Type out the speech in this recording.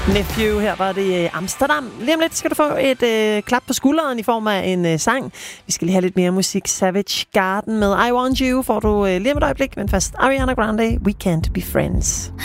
Nephew, her var det Amsterdam. Lige om lidt skal du få et klap på skulderen i form af en sang. Vi skal lige have lidt mere musik. Savage Garden med I Want You får du lige om et øjeblik, men først Ariana Grande, We Can't Be Friends.